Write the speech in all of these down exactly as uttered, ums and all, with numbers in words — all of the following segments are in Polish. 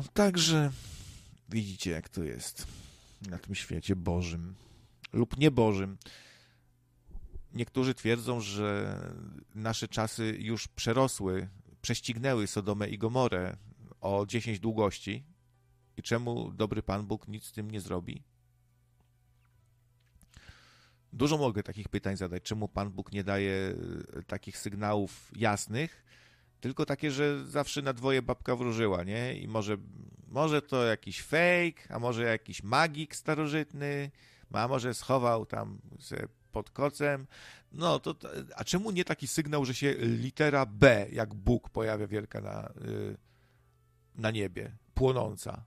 Także widzicie, jak to jest na tym świecie Bożym lub niebożym. Niektórzy twierdzą, że nasze czasy już przerosły, prześcignęły Sodomę i Gomorę o dziesięć długości. I czemu dobry Pan Bóg nic z tym nie zrobi? Dużo mogę takich pytań zadać. Czemu Pan Bóg nie daje takich sygnałów jasnych, tylko takie, że zawsze na dwoje babka wróżyła, nie? I może, może to jakiś fake, a może jakiś magik starożytny, a może schował tam se pod kocem. No, to, a czemu nie taki sygnał, że się litera B, jak Bóg, pojawia wielka na, na niebie, płonąca?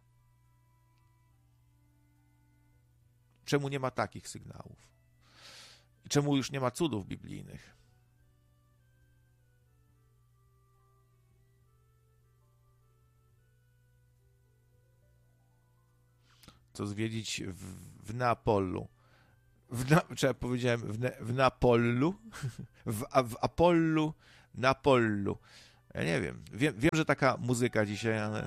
Czemu nie ma takich sygnałów? I czemu już nie ma cudów biblijnych? Co zwiedzić w, w Neapolu. W, na, czy ja powiedziałem w, ne, w Neapolu? W, a, w Apollu, Neapolu. Ja nie wiem. wiem. Wiem, że taka muzyka dzisiaj, ale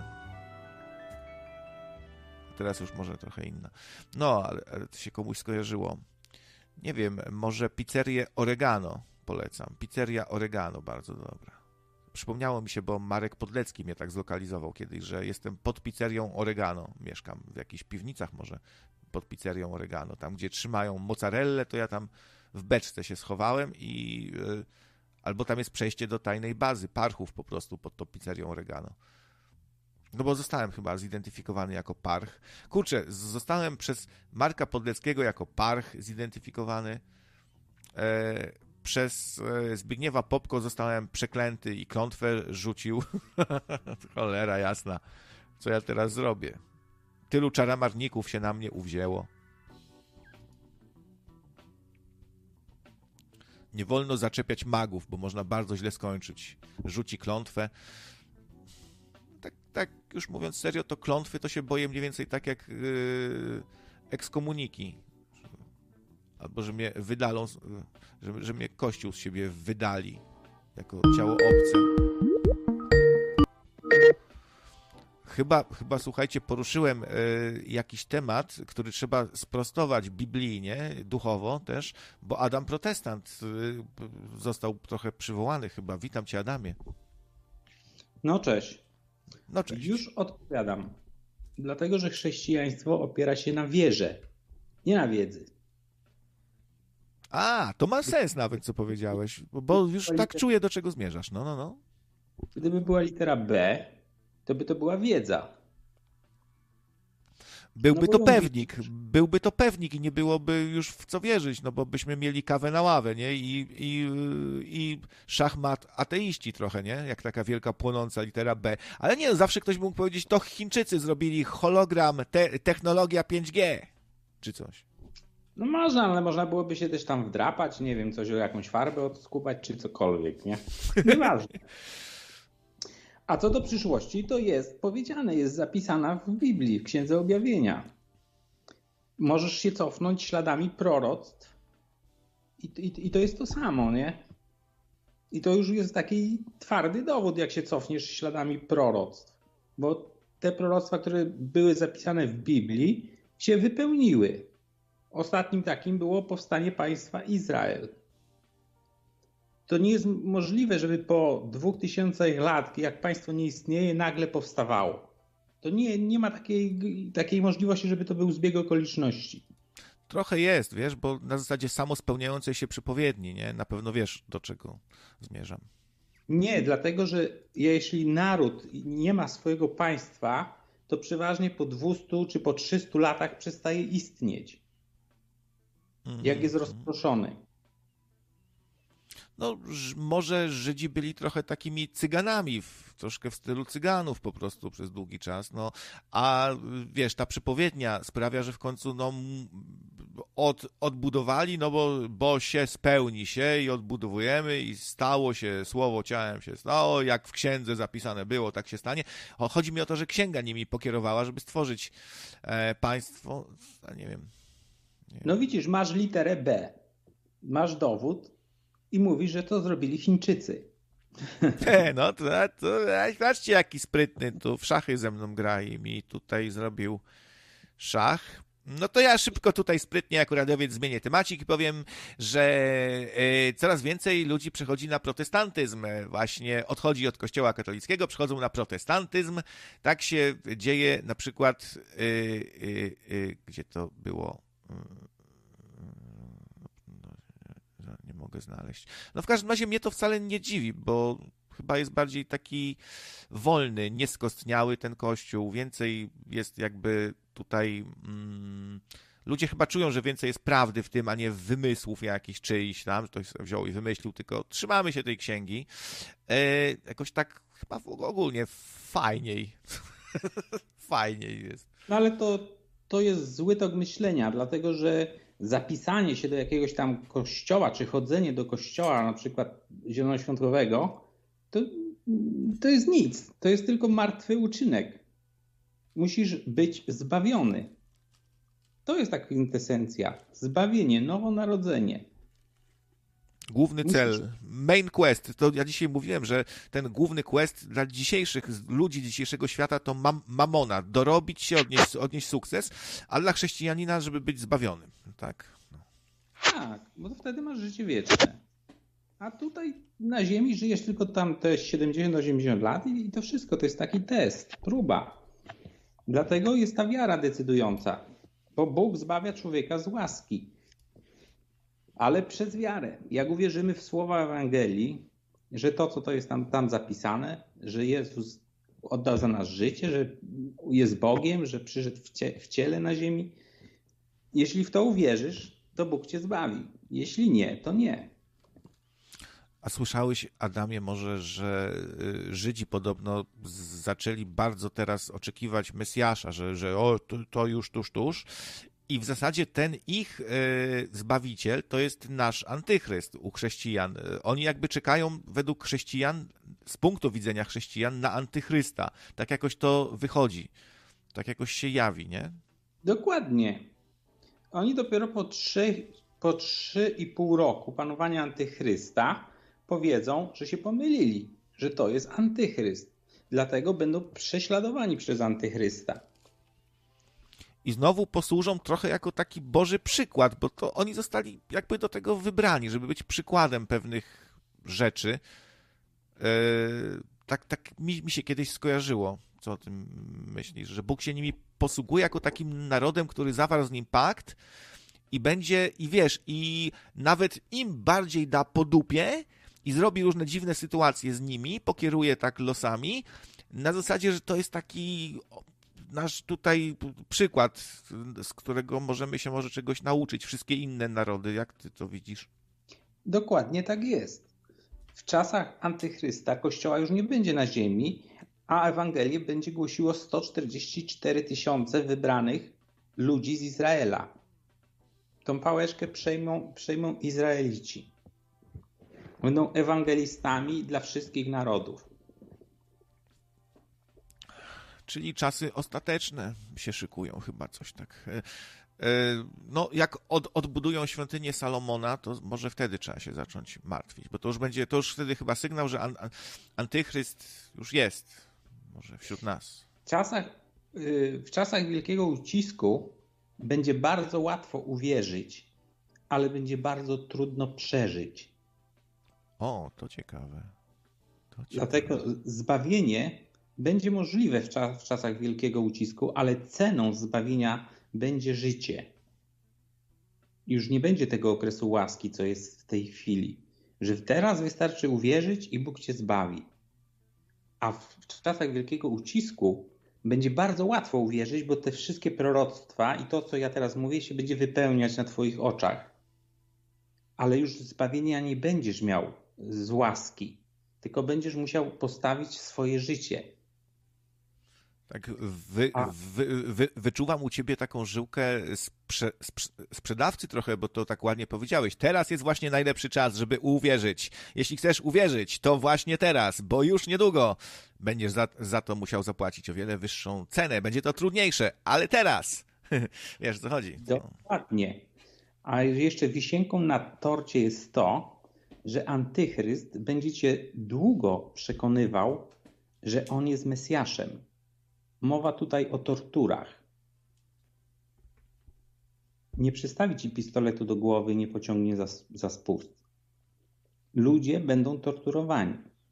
teraz już może trochę inna. No, ale, ale to się komuś skojarzyło. Nie wiem, może pizzerię Oregano polecam. Pizzeria Oregano, bardzo dobra. Przypomniało mi się, bo Marek Podlecki mnie tak zlokalizował kiedyś, że jestem pod pizzerią Oregano. Mieszkam w jakichś piwnicach może pod pizzerią Oregano. Tam, gdzie trzymają mozzarellę, to ja tam w beczce się schowałem i yy, albo tam jest przejście do tajnej bazy parchów po prostu pod tą pizzerią Oregano. No bo zostałem chyba zidentyfikowany jako parch. Kurczę, zostałem przez Marka Podleckiego jako parch zidentyfikowany. E, przez e, Zbigniewa Popko zostałem przeklęty i klątwę rzucił. Cholera jasna. Co ja teraz zrobię? Tylu czaramarników się na mnie uwzięło. Nie wolno zaczepiać magów, bo można bardzo źle skończyć. Rzuci klątwę. Tak, tak już mówiąc serio, to klątwy to się boję mniej więcej tak jak yy, ekskomuniki. Albo że mnie wydalą, że, że mnie Kościół z siebie wydali jako ciało obce. Chyba, chyba słuchajcie, poruszyłem y, jakiś temat, który trzeba sprostować biblijnie, duchowo też, bo Adam Protestant y, został trochę przywołany chyba. Witam cię, Adamie. No cześć. No cześć. Już odpowiadam. Dlatego, że chrześcijaństwo opiera się na wierze, nie na wiedzy. A, to ma sens nawet, co powiedziałeś, bo już tak czuję, do czego zmierzasz. No, no, no. Gdyby była litera B, to by to była wiedza. Byłby no to pewnik, byłby to pewnik i nie byłoby już w co wierzyć, no bo byśmy mieli kawę na ławę, nie? I, i, i szachmat ateiści trochę, nie? Jak taka wielka płonąca litera B. Ale nie, zawsze ktoś mógł powiedzieć, to Chińczycy zrobili hologram, te, technologia pięć G, czy coś. No można, ale można byłoby się też tam wdrapać, nie wiem, coś o jakąś farbę odskubać, czy cokolwiek, nie? Nieważne. A co do przyszłości, to jest powiedziane, jest zapisana w Biblii, w Księdze Objawienia. Możesz się cofnąć śladami proroctw i, i, i to jest to samo, nie? I to już jest taki twardy dowód, jak się cofniesz śladami proroctw. Bo te proroctwa, które były zapisane w Biblii, się wypełniły. Ostatnim takim było powstanie państwa Izrael. To nie jest możliwe, żeby po dwóch tysiącach lat, jak państwo nie istnieje, nagle powstawało. To nie, nie ma takiej, takiej możliwości, żeby to był zbieg okoliczności. Trochę jest, wiesz, bo na zasadzie samospełniającej się przypowiedni, nie? Na pewno wiesz, do czego zmierzam. Nie, dlatego, że jeśli naród nie ma swojego państwa, to przeważnie po dwustu czy po trzystu latach przestaje istnieć. Mm-hmm. Jak jest rozproszony. No, może Żydzi byli trochę takimi cyganami, w, troszkę w stylu cyganów po prostu przez długi czas, no, a wiesz, ta przypowiednia sprawia, że w końcu no, od, odbudowali, no bo, bo się spełni się i odbudowujemy i stało się, słowo ciałem się stało, jak w księdze zapisane było, tak się stanie. O, chodzi mi o to, że księga nimi pokierowała, żeby stworzyć e, państwo, a nie wiem. Nie no wiem. Widzisz, masz literę B, masz dowód, i mówi, że to zrobili Chińczycy. He, no to, to patrzcie, jaki sprytny, tu w szachy ze mną gra i mi tutaj zrobił szach. No to ja szybko tutaj sprytnie jako radiowiec zmienię temacik i powiem, że e, coraz więcej ludzi przechodzi na protestantyzm. Właśnie odchodzi od kościoła katolickiego, przechodzą na protestantyzm. Tak się dzieje na przykład, e, e, e, gdzie to było? No, nie mogę znaleźć. No w każdym razie mnie to wcale nie dziwi, bo chyba jest bardziej taki wolny, nieskostniały ten kościół. Więcej jest jakby tutaj... Mm, ludzie chyba czują, że więcej jest prawdy w tym, a nie wymysłów jakichś czyichś tam, że ktoś wziął i wymyślił, tylko trzymamy się tej księgi. E, jakoś tak chyba ogólnie fajniej. Fajniej jest. No ale to, to jest zły tok myślenia, dlatego że zapisanie się do jakiegoś tam kościoła, czy chodzenie do kościoła na przykład zielonoświątkowego, to, to jest nic. To jest tylko martwy uczynek. Musisz być zbawiony. To jest ta kwintesencja. Zbawienie, nowonarodzenie. Główny cel, main quest, to ja dzisiaj mówiłem, że ten główny quest dla dzisiejszych ludzi dzisiejszego świata to mam, mamona, dorobić się, odnieść, odnieść sukces, a dla chrześcijanina, żeby być zbawionym. Tak, no. Tak, bo to wtedy masz życie wieczne. A tutaj na ziemi żyjesz tylko tam te siedemdziesiąt do osiemdziesięciu lat i to wszystko to jest taki test, próba. Dlatego jest ta wiara decydująca, bo Bóg zbawia człowieka z łaski. Ale przez wiarę. Jak uwierzymy w słowa Ewangelii, że to, co to jest tam, tam zapisane, że Jezus oddał za nas życie, że jest Bogiem, że przyszedł w, cie, w ciele na ziemi. Jeśli w to uwierzysz, to Bóg cię zbawi. Jeśli nie, to nie. A słyszałeś, Adamie, może, że Żydzi podobno zaczęli bardzo teraz oczekiwać Mesjasza, że, że o, to, to już tuż, tuż. I w zasadzie ten ich e, Zbawiciel to jest nasz antychryst u chrześcijan. Oni jakby czekają według chrześcijan, z punktu widzenia chrześcijan, na antychrysta. Tak jakoś to wychodzi. Tak jakoś się jawi, nie? Dokładnie. Oni dopiero po trzy, po trzy i pół roku panowania antychrysta powiedzą, że się pomylili, że to jest antychryst. Dlatego będą prześladowani przez antychrysta. I znowu posłużą trochę jako taki Boży przykład, bo to oni zostali jakby do tego wybrani, żeby być przykładem pewnych rzeczy. Yy, tak tak mi, mi się kiedyś skojarzyło, co o tym myślisz, że Bóg się nimi posługuje jako takim narodem, który zawarł z nim pakt i będzie, i wiesz, i nawet im bardziej da po dupie i zrobi różne dziwne sytuacje z nimi, pokieruje tak losami, na zasadzie, że to jest taki... nasz tutaj przykład, z którego możemy się może czegoś nauczyć, wszystkie inne narody. Jak ty to widzisz? Dokładnie tak jest. W czasach antychrysta Kościoła już nie będzie na ziemi, a Ewangelię będzie głosiło sto czterdzieści cztery tysiące wybranych ludzi z Izraela. Tą pałeczkę przejmą, przejmą Izraelici. Będą ewangelistami dla wszystkich narodów. Czyli czasy ostateczne się szykują chyba, coś tak. No, jak od, odbudują świątynię Salomona, to może wtedy trzeba się zacząć martwić, bo to już będzie, to już wtedy chyba sygnał, że an, antychryst już jest, może wśród nas. W czasach, w czasach wielkiego ucisku będzie bardzo łatwo uwierzyć, ale będzie bardzo trudno przeżyć. O, to ciekawe. To ciekawe. Dlatego zbawienie będzie możliwe w, czas, w czasach wielkiego ucisku, ale ceną zbawienia będzie życie. Już nie będzie tego okresu łaski, co jest w tej chwili. Że teraz wystarczy uwierzyć i Bóg cię zbawi. A w czasach wielkiego ucisku będzie bardzo łatwo uwierzyć, bo te wszystkie proroctwa i to, co ja teraz mówię, się będzie wypełniać na twoich oczach. Ale już zbawienia nie będziesz miał z łaski, tylko będziesz musiał postawić swoje życie. Tak, wy, wy, wy, wyczuwam u ciebie taką żyłkę sprze, sprze, sprzedawcy trochę, bo to tak ładnie powiedziałeś. Teraz jest właśnie najlepszy czas, żeby uwierzyć. Jeśli chcesz uwierzyć, to właśnie teraz, bo już niedługo będziesz za, za to musiał zapłacić o wiele wyższą cenę. Będzie to trudniejsze, ale teraz. Wiesz, o co chodzi. Dokładnie. A jeszcze wisienką na torcie jest to, że antychryst będzie cię długo przekonywał, że on jest Mesjaszem. Mowa tutaj o torturach. Nie przystawi ci pistoletu do głowy i nie pociągnie za, za spust. Ludzie będą torturowani.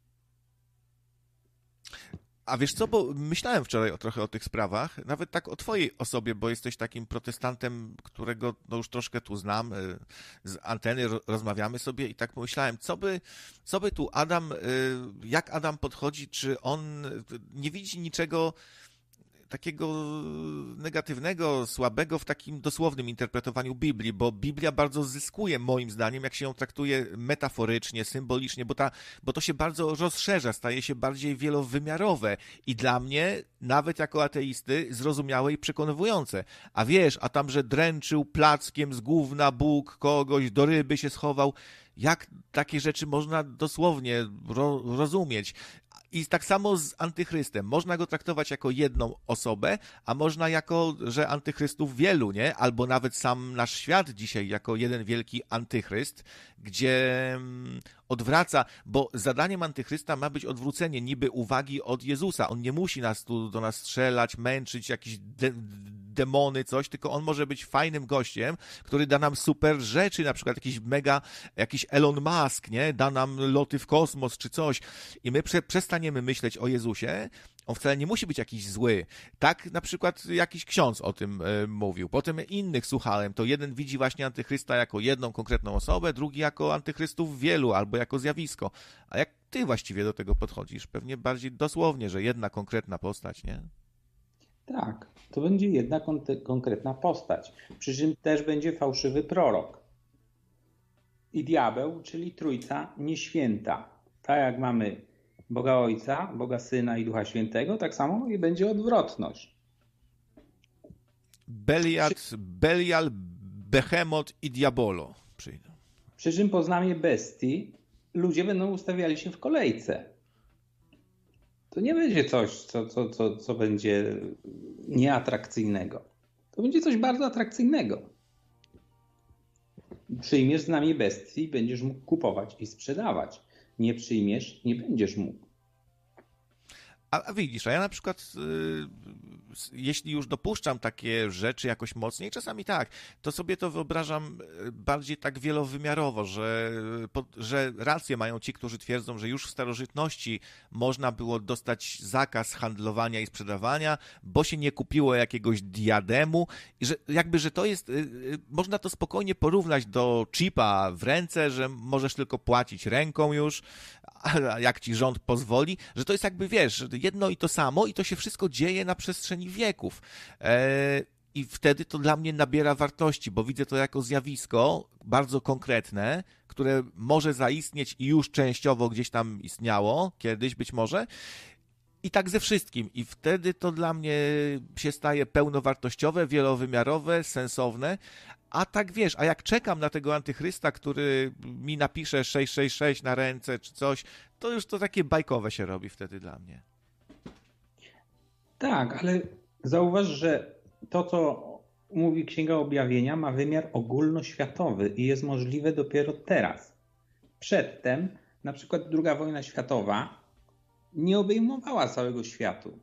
A wiesz co, bo myślałem wczoraj o, trochę o tych sprawach, nawet tak o twojej osobie, bo jesteś takim protestantem, którego no już troszkę tu znam, z anteny rozmawiamy sobie i tak pomyślałem, co by, co by tu Adam, jak Adam podchodzi, czy on nie widzi niczego takiego negatywnego, słabego w takim dosłownym interpretowaniu Biblii, bo Biblia bardzo zyskuje, moim zdaniem, jak się ją traktuje metaforycznie, symbolicznie, bo, ta, bo to się bardzo rozszerza, staje się bardziej wielowymiarowe i dla mnie, nawet jako ateisty, zrozumiałe i przekonywujące. A wiesz, a tam, że dręczył plackiem z gówna Bóg kogoś, do ryby się schował, jak takie rzeczy można dosłownie ro- rozumieć? I tak samo z antychrystem. Można go traktować jako jedną osobę, a można jako, że antychrystów wielu, nie? Albo nawet sam nasz świat dzisiaj jako jeden wielki antychryst, gdzie odwraca, bo zadaniem antychrysta ma być odwrócenie niby uwagi od Jezusa. On nie musi nas tu do nas strzelać, męczyć, jakieś de- demony, coś, tylko on może być fajnym gościem, który da nam super rzeczy, na przykład jakiś mega, jakiś Elon Musk, nie? Da nam loty w kosmos czy coś i my prze- przestaniemy myśleć o Jezusie. On wcale nie musi być jakiś zły. Tak na przykład jakiś ksiądz o tym e, mówił. Potem innych słuchałem. To jeden widzi właśnie antychrysta jako jedną konkretną osobę, drugi jako antychrystów wielu albo jako zjawisko. A jak ty właściwie do tego podchodzisz? Pewnie bardziej dosłownie, że jedna konkretna postać, nie? Tak, to będzie jedna kon- konkretna postać. Przy czym też będzie fałszywy prorok. I diabeł, czyli trójca nieświęta. Tak jak mamy Boga Ojca, Boga Syna i Ducha Świętego, tak samo i będzie odwrotność. Belial, Przy... Belial, Behemot i Diabolo przyjdą. Przy czym po znamie bestii ludzie będą ustawiali się w kolejce. To nie będzie coś, co, co, co, co będzie nieatrakcyjnego. To będzie coś bardzo atrakcyjnego. Przyjmiesz znamie bestii, będziesz mógł kupować i sprzedawać. Nie przyjmiesz, nie będziesz mógł. A, a widzisz, a ja na przykład, y, jeśli już dopuszczam takie rzeczy jakoś mocniej, czasami tak, to sobie to wyobrażam bardziej tak wielowymiarowo, że, po, że rację mają ci, którzy twierdzą, że już w starożytności można było dostać zakaz handlowania i sprzedawania, bo się nie kupiło jakiegoś diademu i że jakby, że to jest, y, y, można to spokojnie porównać do chipa w ręce, że możesz tylko płacić ręką już, a jak ci rząd pozwoli, że to jest jakby, wiesz, jedno i to samo i to się wszystko dzieje na przestrzeni wieków. E, I wtedy to dla mnie nabiera wartości, bo widzę to jako zjawisko bardzo konkretne, które może zaistnieć i już częściowo gdzieś tam istniało, kiedyś być może. I tak ze wszystkim. I wtedy to dla mnie się staje pełnowartościowe, wielowymiarowe, sensowne. A tak wiesz, a jak czekam na tego antychrysta, który mi napisze sześć sześć sześć na ręce czy coś, to już to takie bajkowe się robi wtedy dla mnie. Tak, ale zauważ, że to, co mówi Księga Objawienia, ma wymiar ogólnoświatowy i jest możliwe dopiero teraz. Przedtem, na przykład druga wojna światowa nie obejmowała całego światu.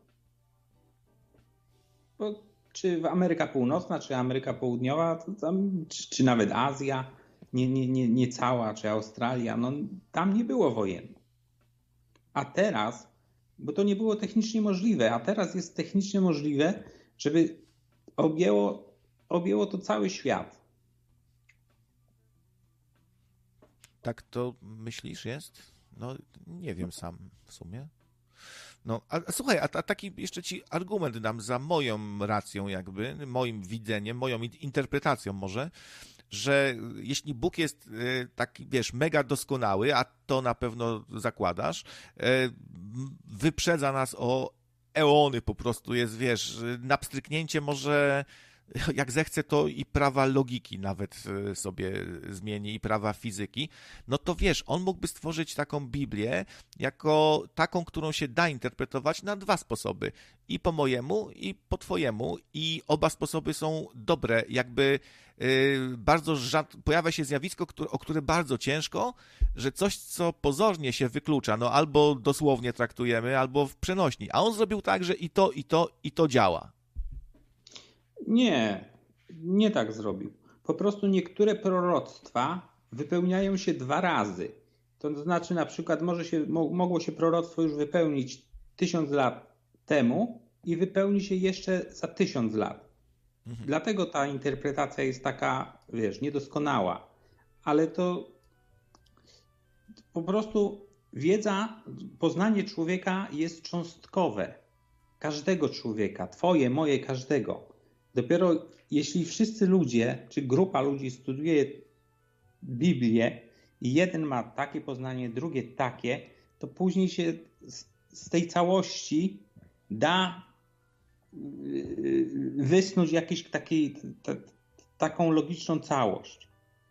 Bo czy Ameryka Północna, czy Ameryka Południowa, to tam, czy, czy nawet Azja, nie, nie, nie, nie cała, czy Australia, no tam nie było wojen. A teraz, bo to nie było technicznie możliwe, a teraz jest technicznie możliwe, żeby objęło, objęło to cały świat. Tak to myślisz jest? No nie wiem sam w sumie. No, a, a słuchaj, a, a taki jeszcze ci argument dam za moją racją jakby, moim widzeniem, moją interpretacją może, że jeśli Bóg jest taki, wiesz, mega doskonały, a to na pewno zakładasz, wyprzedza nas o eony po prostu, jest, wiesz, na pstryknięcie może jak zechce, to i prawa logiki nawet sobie zmieni, i prawa fizyki, no to wiesz, on mógłby stworzyć taką Biblię jako taką, którą się da interpretować na dwa sposoby. I po mojemu, i po twojemu. I oba sposoby są dobre. Jakby yy, bardzo rzad... pojawia się zjawisko, które, o które bardzo ciężko, że coś, co pozornie się wyklucza, no albo dosłownie traktujemy, albo w przenośni. A on zrobił tak, że i to, i to, i to działa. Nie, nie tak zrobił. Po prostu niektóre proroctwa wypełniają się dwa razy. To znaczy na przykład może się, mogło się proroctwo już wypełnić tysiąc lat temu i wypełni się jeszcze za tysiąc lat. Mhm. Dlatego ta interpretacja jest taka, wiesz, niedoskonała. Ale to po prostu wiedza, poznanie człowieka jest cząstkowe. Każdego człowieka, twoje, moje, każdego. Dopiero jeśli wszyscy ludzie, czy grupa ludzi studiuje Biblię i jeden ma takie poznanie, drugie takie, to później się z, z tej całości da wysnuć jakąś takiej, ta, taką logiczną całość.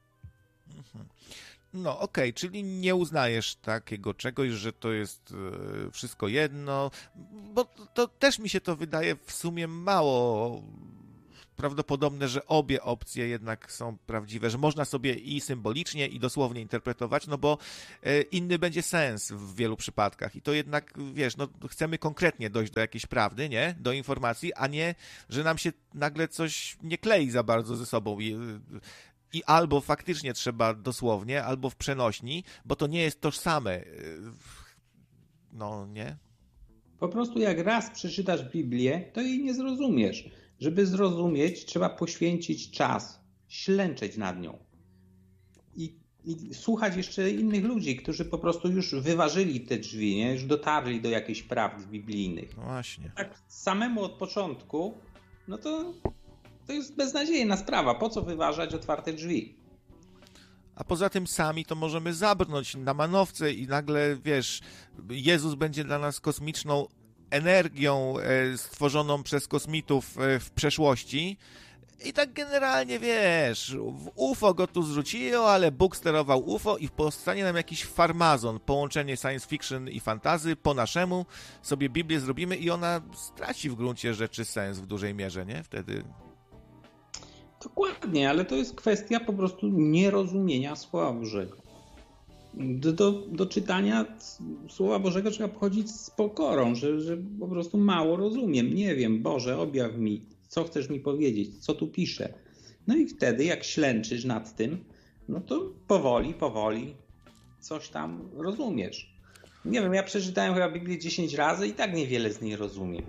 No okej, okay, czyli nie uznajesz takiego czegoś, że to jest wszystko jedno, bo to też mi się to wydaje w sumie mało prawdopodobne, że obie opcje jednak są prawdziwe, że można sobie i symbolicznie, i dosłownie interpretować, no bo inny będzie sens w wielu przypadkach i to jednak, wiesz, no chcemy konkretnie dojść do jakiejś prawdy, nie? Do informacji, a nie, że nam się nagle coś nie klei za bardzo ze sobą i, i albo faktycznie trzeba dosłownie, albo w przenośni, bo to nie jest tożsame. No, nie? Po prostu jak raz przeczytasz Biblię, to jej nie zrozumiesz. Żeby zrozumieć, trzeba poświęcić czas, ślęczeć nad nią i, i słuchać jeszcze innych ludzi, którzy po prostu już wyważyli te drzwi, nie? Już dotarli do jakichś prawd biblijnych. No właśnie. Tak samemu od początku, no to, to jest beznadziejna sprawa. Po co wyważać otwarte drzwi? A poza tym sami to możemy zabrnąć na manowce i nagle, wiesz, Jezus będzie dla nas kosmiczną energią stworzoną przez kosmitów w przeszłości i tak generalnie, wiesz, w U F O go tu zrzuciło, ale Bóg sterował U F O i powstanie nam jakiś farmazon, połączenie science fiction i fantazy, po naszemu sobie Biblię zrobimy i ona straci w gruncie rzeczy sens w dużej mierze, nie? Wtedy... Dokładnie, ale to jest kwestia po prostu nierozumienia Słowa Bożego. Do, do, do czytania Słowa Bożego trzeba podchodzić z pokorą, że, że po prostu mało rozumiem. Nie wiem, Boże, objaw mi, co chcesz mi powiedzieć, co tu pisze. No i wtedy, jak ślęczysz nad tym, no to powoli, powoli coś tam rozumiesz. Nie wiem, ja przeczytałem chyba Biblię dziesięć razy i tak niewiele z niej rozumiem.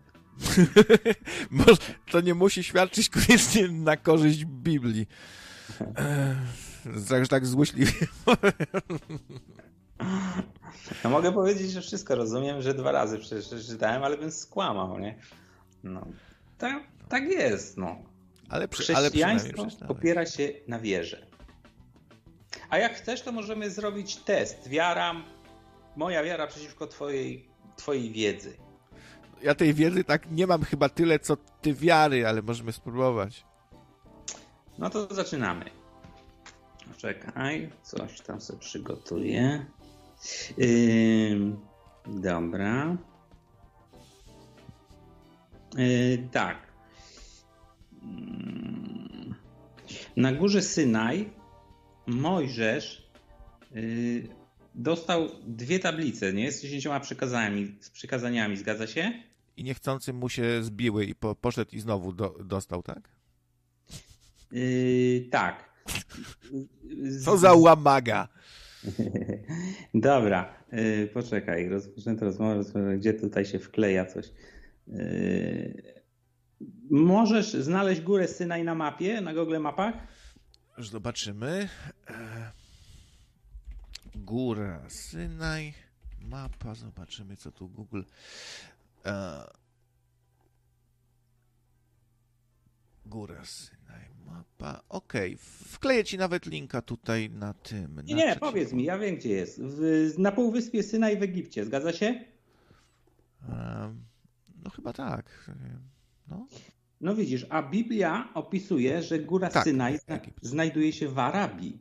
To nie musi świadczyć koniecznie na korzyść Biblii. Tak, tak złośliwie. No mogę powiedzieć, że wszystko rozumiem, że dwa razy przeczytałem, ale bym skłamał, nie? No, tak, tak jest, no. Ale przy, Chrześcijaństwo ale opiera się na wierze. A jak chcesz, to możemy zrobić test. Wiara, moja wiara przeciwko twojej, twojej wiedzy. Ja tej wiedzy tak nie mam chyba tyle, co ty wiary, ale możemy spróbować. No to zaczynamy. Czekaj, coś tam sobie przygotuję. Yy, dobra. Yy, tak. Yy. Na górze Synaj Mojżesz yy, dostał dwie tablice, nie? Z dziesięcioma przykazaniami, z przykazaniami, zgadza się? I niechcący mu się zbiły i po, poszedł i znowu do, dostał, tak? Yy, tak. Co za łamaga. Dobra, yy, poczekaj, rozpoczęto rozmowę, gdzie tutaj się wkleja coś. Yy, możesz znaleźć górę Synaj na mapie, na Google Mapach? Już zobaczymy. Góra Synaj, mapa, zobaczymy co tu Google. Góra Synaj, mapa. Okej, okay. Wkleję ci nawet linka tutaj na tym. Nie, nie, powiedz mi, ja wiem gdzie jest. W, na półwyspie Synaj w Egipcie, zgadza się? Um, no chyba tak. No. No widzisz, a Biblia opisuje, że góra Tak, Synaj zna- Egipt. znajduje się w Arabii.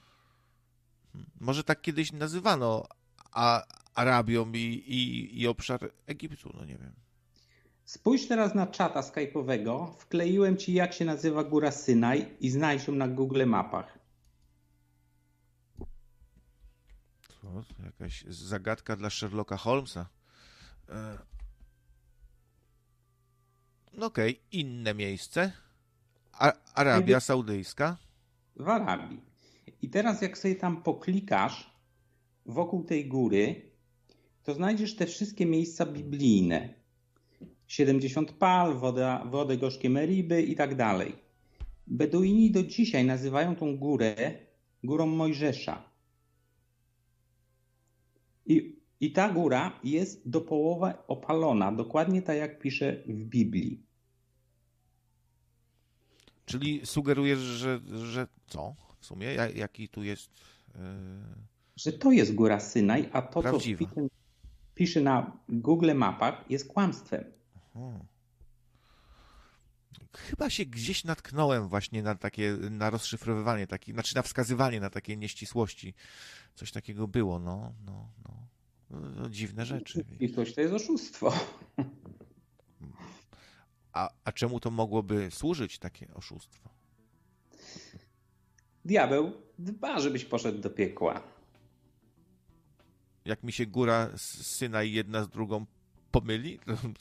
Może tak kiedyś nazywano a, Arabią i, i, i obszar Egiptu, no nie wiem. Spójrz teraz na czata skype'owego. Wkleiłem ci, jak się nazywa góra Synaj i znajdź ją na Google Mapach. To jakaś zagadka dla Sherlocka Holmesa. E... No okej, okay. Inne miejsce. A, Arabia Saudyjska. W Arabii. I teraz jak sobie tam poklikasz wokół tej góry, to znajdziesz te wszystkie miejsca biblijne. siedemdziesiąt pal, woda, wodę gorzkie Meriby i tak dalej. Beduini do dzisiaj nazywają tą górę górą Mojżesza. I, I ta góra jest do połowy opalona, dokładnie tak jak pisze w Biblii. Czyli sugerujesz, że, że co w sumie? Jaki tu jest... Yy... Że to jest góra Synaj, a to, Prawdziwa. co pisze, pisze na Google Mapach, jest kłamstwem. Hmm. Chyba się gdzieś natknąłem właśnie na takie, na rozszyfrowywanie, taki, znaczy na wskazywanie na takie nieścisłości. Coś takiego było, no, no, no. no dziwne rzeczy. I coś to jest oszustwo. A, a czemu to mogłoby służyć, takie oszustwo? Diabeł dba, żebyś poszedł do piekła. Jak mi się góra Synaj jedna z drugą pomyli, to